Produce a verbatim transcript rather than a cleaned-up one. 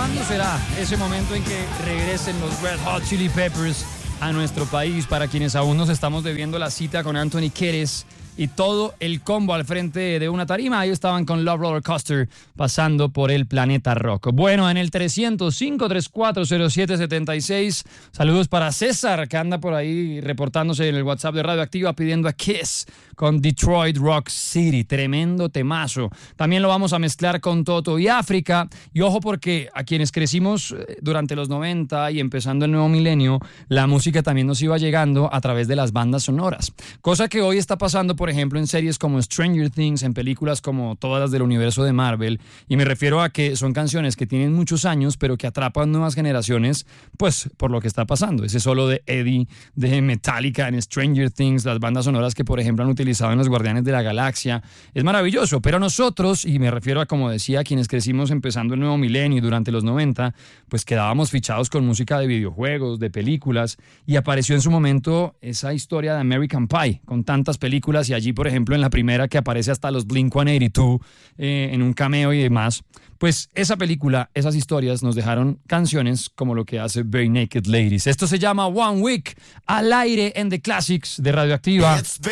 ¿Cuándo será ese momento en que regresen los Red Hot Chili Peppers a nuestro país? Para quienes aún nos estamos debiendo la cita con Anthony Kiedis y todo el combo al frente de una tarima. Ahí estaban con Love Roller Coaster pasando por el planeta rock. Bueno, en el trescientos cinco treinta y cuatro cero siete setenta y seis, saludos para César, que anda por ahí reportándose en el WhatsApp de Radioactiva pidiendo a Kiss con Detroit Rock City. Tremendo temazo. También lo vamos a mezclar con Toto y África. Y ojo, porque a quienes crecimos durante los noventa y empezando el nuevo milenio, la música también nos iba llegando a través de las bandas sonoras. Cosa que hoy está pasando, por ejemplo, en series como Stranger Things, en películas como todas las del universo de Marvel, y me refiero a que son canciones que tienen muchos años, pero que atrapan nuevas generaciones, pues, por lo que está pasando. Ese solo de Eddie, de Metallica en Stranger Things, las bandas sonoras que, por ejemplo, han utilizado en Los Guardianes de la Galaxia, es maravilloso, pero nosotros, y me refiero a, como decía, quienes crecimos empezando el nuevo milenio y durante los noventa, pues quedábamos fichados con música de videojuegos, de películas, y apareció en su momento esa historia de American Pie, con tantas películas. Y allí, por ejemplo, en la primera que aparece hasta los Blink ciento ochenta y dos eh, en un cameo y demás, pues esa película, esas historias nos dejaron canciones como lo que hace Bare Naked Ladies. Esto se llama One Week, al aire en The Classics de Radioactiva.